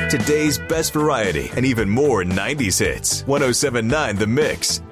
Today's best variety and even more 90s hits. 1079 The Mix.